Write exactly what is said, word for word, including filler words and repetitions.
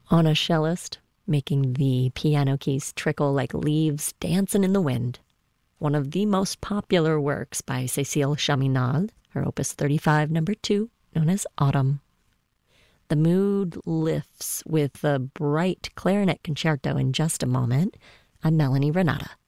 on a cellist, making the piano keys trickle like leaves dancing in the wind. One of the most popular works by Cécile Chaminade, her opus thirty-five, number two, known as Autumn. The mood lifts with the bright clarinet concerto in just a moment. I'm Melanie Renata.